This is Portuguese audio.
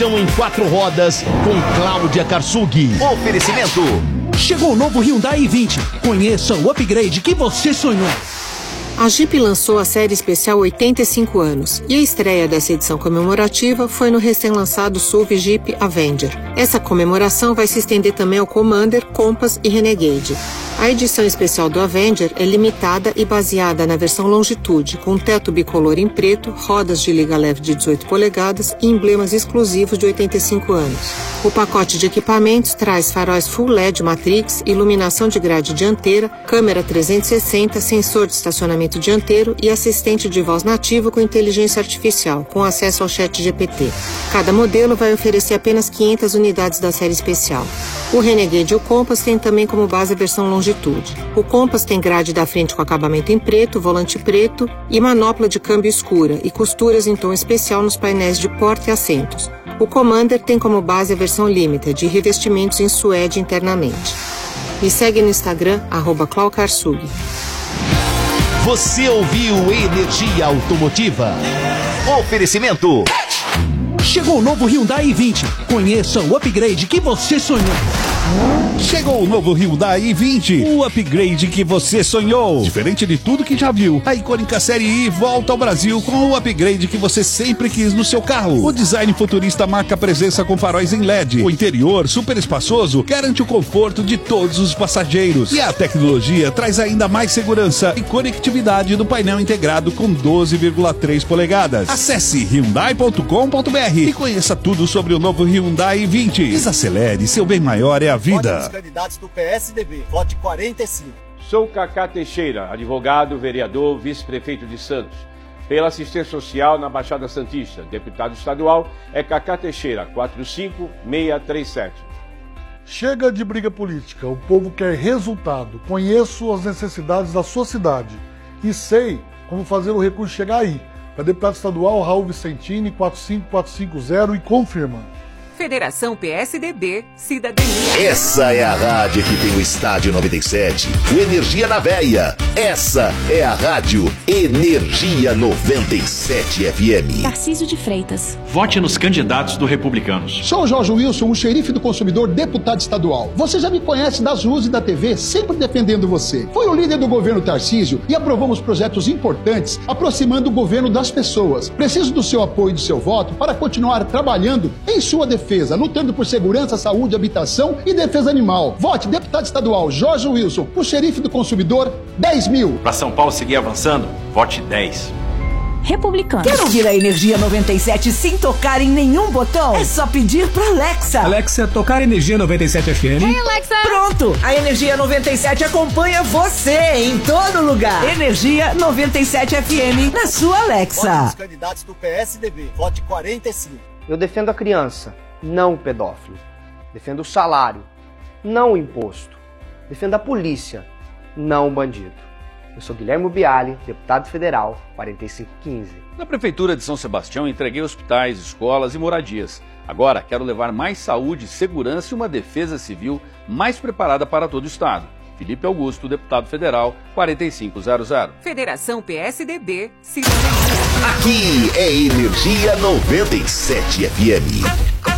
paixão em 4 rodas com Cláudia Karsug. Oferecimento. Chegou o novo Hyundai i20. Conheça o upgrade que você sonhou. A Jeep lançou a série especial 85 anos e a estreia dessa edição comemorativa foi no recém-lançado SUV Jeep Avenger. Essa comemoração vai se estender também ao Commander, Compass e Renegade. A edição especial do Avenger é limitada e baseada na versão Longitude, com teto bicolor em preto, rodas de liga leve de 18 polegadas e emblemas exclusivos de 85 anos. O pacote de equipamentos traz faróis Full LED Matrix, iluminação de grade dianteira, câmera 360, sensor de estacionamento dianteiro e assistente de voz nativo com inteligência artificial, com acesso ao chat GPT. Cada modelo vai oferecer apenas 500 unidades da série especial. O Renegade e o Compass têm também como base a versão Longitude. O Compass tem grade da frente com acabamento em preto, volante preto e manopla de câmbio escura e costuras em tom especial nos painéis de porta e assentos. O Commander tem como base a versão Limited e revestimentos em suede internamente. Me segue no Instagram, @claukarsug. Você ouviu Energia Automotiva. Oferecimento. Chegou o novo Hyundai i20. Conheça o upgrade que você sonhou. Chegou o novo Hyundai i20, o upgrade que você sonhou. Diferente de tudo que já viu, a icônica série I volta ao Brasil com o upgrade que você sempre quis no seu carro. O design futurista marca presença com faróis em LED. O interior, super espaçoso, garante o conforto de todos os passageiros. E a tecnologia traz ainda mais segurança e conectividade do painel integrado com 12,3 polegadas. Acesse hyundai.com.br e conheça tudo sobre o novo Hyundai i20. Desacelere, seu bem maior é a vida. Vote nos candidatos do PSDB. Vote 45. Sou Cacá Teixeira, advogado, vereador, vice-prefeito de Santos. Pela assistência social na Baixada Santista, deputado estadual é Cacá Teixeira, 45637. Chega de briga política, o povo quer resultado. Conheço as necessidades da sua cidade e sei como fazer o recurso chegar aí. Para deputado estadual, Raul Vicentini, 45450 e confirma. Federação PSDB, Cidadania. Essa é a rádio que tem o Estádio 97, o Energia na Veia. Essa é a rádio Energia 97 FM. Tarcísio de Freitas. Vote nos candidatos do Republicanos. Sou Jorge Wilson, o xerife do consumidor, deputado estadual. Você já me conhece das ruas e da TV, sempre defendendo você. Fui o líder do governo Tarcísio e aprovamos projetos importantes, aproximando o governo das pessoas. Preciso do seu apoio e do seu voto para continuar trabalhando em sua defesa, lutando por segurança, saúde, habitação e defesa animal. Vote deputado estadual Jorge Wilson, o xerife do consumidor, 10 mil. Para São Paulo seguir avançando, vote 10. Republicano. Quer ouvir a Energia 97 sem tocar em nenhum botão? É só pedir pra Alexa. Alexa, tocar Energia 97 FM. Hey, Alexa. Pronto, a Energia 97 acompanha você em todo lugar. Energia 97 FM na sua Alexa. Vote nos candidatos do PSDB. Vote 45. Eu defendo a criança, não o pedófilo. Defendo o salário, não o imposto. Defendo a polícia, não o bandido. Eu sou Guilherme Biali, deputado federal, 4515. Na Prefeitura de São Sebastião, entreguei hospitais, escolas e moradias. Agora, quero levar mais saúde, segurança e uma defesa civil mais preparada para todo o Estado. Felipe Augusto, deputado federal, 4500. Federação PSDB, Cidadania. Aqui é Energia 97 FM.